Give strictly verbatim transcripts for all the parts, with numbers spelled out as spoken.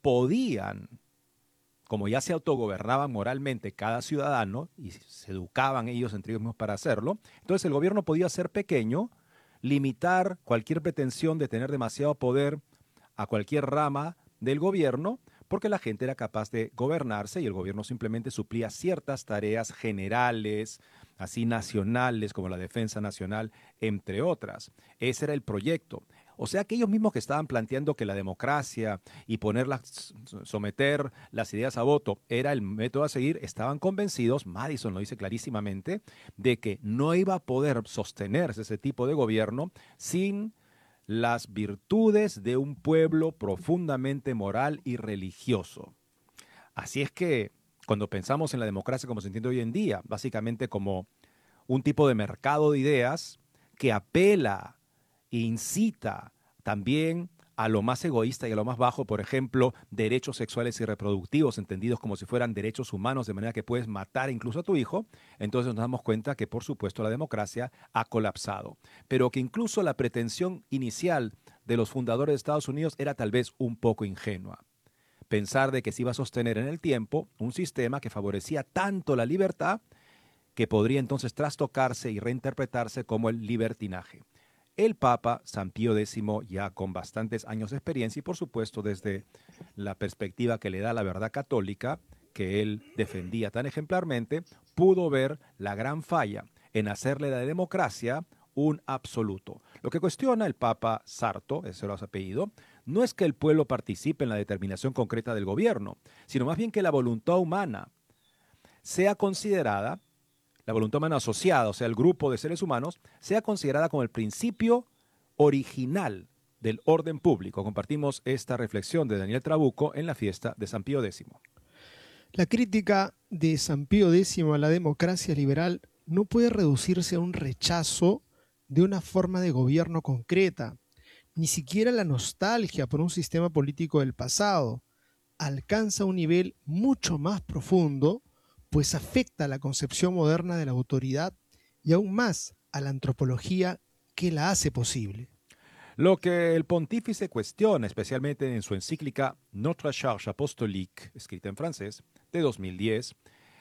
podían, como ya se autogobernaban moralmente cada ciudadano y se educaban ellos entre ellos mismos para hacerlo, entonces el gobierno podía ser pequeño, limitar cualquier pretensión de tener demasiado poder a cualquier rama del gobierno, porque la gente era capaz de gobernarse y el gobierno simplemente suplía ciertas tareas generales, así nacionales como la defensa nacional, entre otras. Ese era el proyecto. O sea que ellos mismos que estaban planteando que la democracia y ponerlas, someter las ideas a voto era el método a seguir, estaban convencidos, Madison lo dice clarísimamente, de que no iba a poder sostenerse ese tipo de gobierno sin las virtudes de un pueblo profundamente moral y religioso. Así es que cuando pensamos en la democracia como se entiende hoy en día, básicamente como un tipo de mercado de ideas que apela e incita también a lo más egoísta y a lo más bajo, por ejemplo, derechos sexuales y reproductivos, entendidos como si fueran derechos humanos, de manera que puedes matar incluso a tu hijo, entonces nos damos cuenta que, por supuesto, la democracia ha colapsado. Pero que incluso la pretensión inicial de los fundadores de Estados Unidos era tal vez un poco ingenua. Pensar de que se iba a sostener en el tiempo un sistema que favorecía tanto la libertad que podría entonces trastocarse y reinterpretarse como el libertinaje. El Papa San Pío décimo, ya con bastantes años de experiencia y por supuesto desde la perspectiva que le da la verdad católica, que él defendía tan ejemplarmente, pudo ver la gran falla en hacerle de la democracia un absoluto. Lo que cuestiona el Papa Sarto, ese era su apellido, no es que el pueblo participe en la determinación concreta del gobierno, sino más bien que la voluntad humana sea considerada, la voluntad humana asociada, o sea, el grupo de seres humanos, sea considerada como el principio original del orden público. Compartimos esta reflexión de Daniel Trabuco en la fiesta de San Pío décimo. La crítica de San Pío décimo a la democracia liberal no puede reducirse a un rechazo de una forma de gobierno concreta, ni siquiera la nostalgia por un sistema político del pasado. Alcanza un nivel mucho más profundo, pues afecta a la concepción moderna de la autoridad y aún más a la antropología que la hace posible. Lo que el pontífice cuestiona, especialmente en su encíclica Notre Charge Apostolique, escrita en francés, de dos mil diez,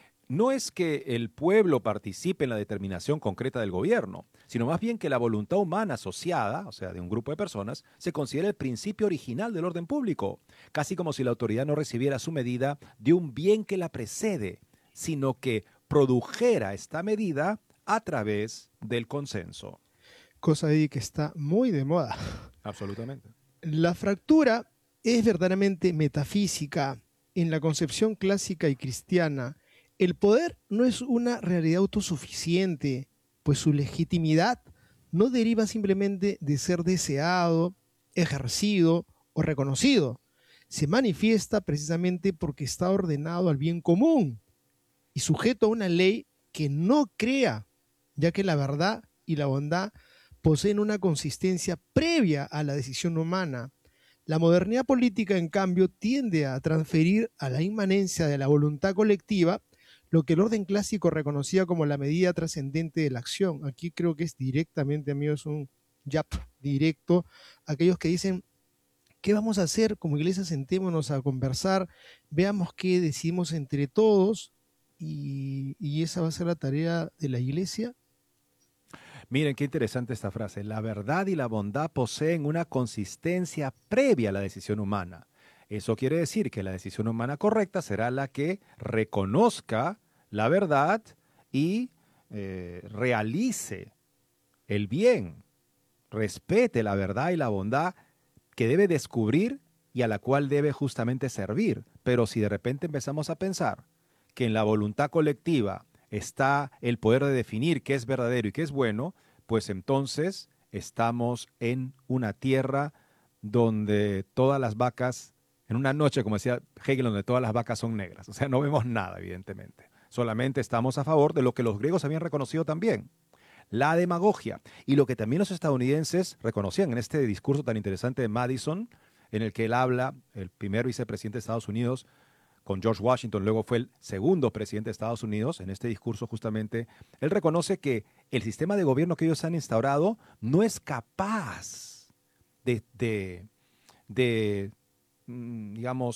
no es que el pueblo participe en la determinación concreta del gobierno, sino más bien que la voluntad humana asociada, o sea, de un grupo de personas, se considera el principio original del orden público, casi como si la autoridad no recibiera su medida de un bien que la precede, sino que produjera esta medida a través del consenso. Cosa de que está muy de moda. Absolutamente. La fractura es verdaderamente metafísica. En la concepción clásica y cristiana, el poder no es una realidad autosuficiente, pues su legitimidad no deriva simplemente de ser deseado, ejercido o reconocido. Se manifiesta precisamente porque está ordenado al bien común y sujeto a una ley que no crea, ya que la verdad y la bondad poseen una consistencia previa a la decisión humana. La modernidad política, en cambio, tiende a transferir a la inmanencia de la voluntad colectiva lo que el orden clásico reconocía como la medida trascendente de la acción. Aquí creo que es directamente, amigos, un jab directo a aquellos que dicen, ¿qué vamos a hacer? Como iglesia, sentémonos a conversar, veamos qué decidimos entre todos y, y esa va a ser la tarea de la iglesia. Miren qué interesante esta frase. La verdad y la bondad poseen una consistencia previa a la decisión humana. Eso quiere decir que la decisión humana correcta será la que reconozca la verdad y eh, realice el bien, respete la verdad y la bondad que debe descubrir y a la cual debe justamente servir. Pero si de repente empezamos a pensar que en la voluntad colectiva está el poder de definir qué es verdadero y qué es bueno, pues entonces estamos en una tierra donde todas las vacas, en una noche, como decía Hegel, donde todas las vacas son negras. O sea, no vemos nada, evidentemente. Solamente estamos a favor de lo que los griegos habían reconocido también, la demagogia. Y lo que también los estadounidenses reconocían en este discurso tan interesante de Madison, en el que él habla, el primer vicepresidente de Estados Unidos, con George Washington, luego fue el segundo presidente de Estados Unidos, en este discurso justamente, él reconoce que el sistema de gobierno que ellos han instaurado no es capaz de, de, de digamos,